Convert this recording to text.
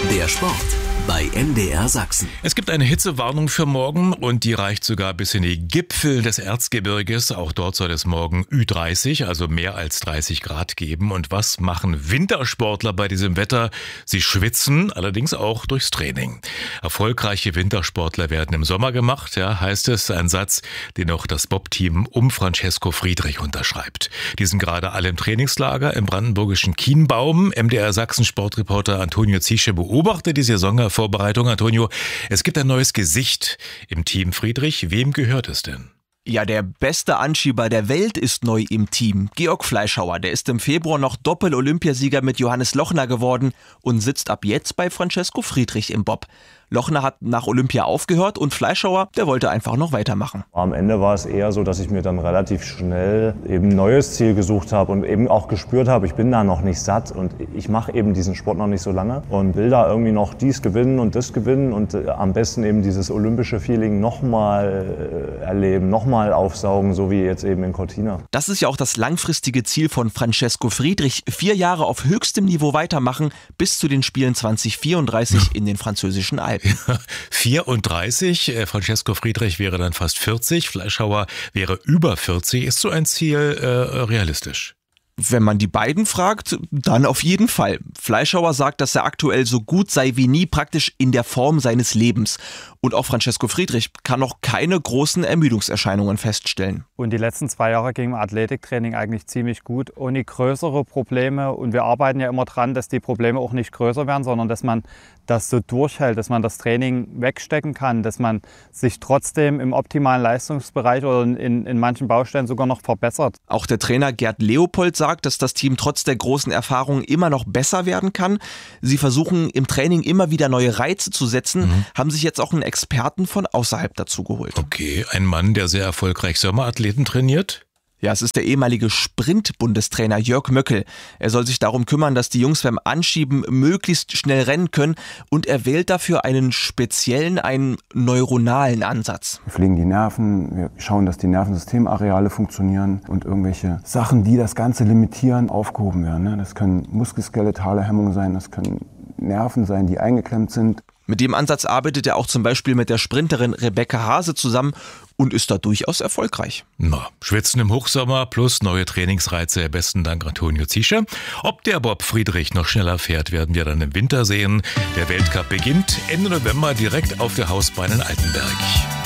Der Sport bei MDR Sachsen. Es gibt eine Hitzewarnung für morgen und die reicht sogar bis in die Gipfel des Erzgebirges. Auch dort soll es morgen Ü30, also mehr als 30 Grad geben. Und was machen Wintersportler bei diesem Wetter? Sie schwitzen, allerdings auch durchs Training. Erfolgreiche Wintersportler werden im Sommer gemacht, ja, heißt es, ein Satz, den auch das Bob-Team um Francesco Friedrich unterschreibt. Die sind gerade alle im Trainingslager im brandenburgischen Kienbaum. MDR Sachsen Sportreporter Antonio Ziesche beobachtet die Saisonvorbereitung. Antonio, es gibt ein neues Gesicht im Team Friedrich. Wem gehört es denn? Ja, der beste Anschieber der Welt ist neu im Team. Georg Fleischhauer, der ist im Februar noch Doppel-Olympiasieger mit Johannes Lochner geworden und sitzt ab jetzt bei Francesco Friedrich im Bob. Lochner hat nach Olympia aufgehört und Fleischhauer, der wollte einfach noch weitermachen. Am Ende war es eher so, dass ich mir dann relativ schnell eben ein neues Ziel gesucht habe und eben auch gespürt habe, ich bin da noch nicht satt und ich mache eben diesen Sport noch nicht so lange und will da irgendwie noch dies gewinnen und das gewinnen und am besten eben dieses olympische Feeling nochmal erleben, nochmal aufsaugen, so wie jetzt eben in Cortina. Das ist ja auch das langfristige Ziel von Francesco Friedrich. 4 Jahre auf höchstem Niveau weitermachen bis zu den Spielen 2034 in den französischen Alpen. 34, Francesco Friedrich wäre dann fast 40, Fleischhauer wäre über 40. Ist so ein Ziel realistisch? Wenn man die beiden fragt, dann auf jeden Fall. Fleischhauer sagt, dass er aktuell so gut sei wie nie, praktisch in der Form seines Lebens. Und auch Francesco Friedrich kann noch keine großen Ermüdungserscheinungen feststellen. Und die letzten 2 Jahre ging im Athletiktraining eigentlich ziemlich gut, ohne größere Probleme. Und wir arbeiten ja immer dran, dass die Probleme auch nicht größer werden, sondern dass man das so durchhält, dass man das Training wegstecken kann, dass man sich trotzdem im optimalen Leistungsbereich oder in manchen Baustellen sogar noch verbessert. Auch der Trainer Gerd Leopold sagt, dass das Team trotz der großen Erfahrung immer noch besser werden kann. Sie versuchen im Training immer wieder neue Reize zu setzen, haben sich jetzt auch einen Experten von außerhalb dazu geholt. Okay, ein Mann, der sehr erfolgreich Sommerathleten trainiert? Ja, es ist der ehemalige Sprint-Bundestrainer Jörg Möckel. Er soll sich darum kümmern, dass die Jungs beim Anschieben möglichst schnell rennen können und er wählt dafür einen speziellen, einen neuronalen Ansatz. Wir pflegen die Nerven, wir schauen, dass die Nervensystemareale funktionieren und irgendwelche Sachen, die das Ganze limitieren, aufgehoben werden. Das können muskelskeletale Hemmungen sein, das können Nerven sein, die eingeklemmt sind. Mit dem Ansatz arbeitet er auch zum Beispiel mit der Sprinterin Rebecca Hase zusammen und ist da durchaus erfolgreich. Na, Schwitzen im Hochsommer plus neue Trainingsreize. Besten Dank, Antonio Ziesche. Ob der Bob Friedrich noch schneller fährt, werden wir dann im Winter sehen. Der Weltcup beginnt Ende November direkt auf der Hausbahn in Altenberg.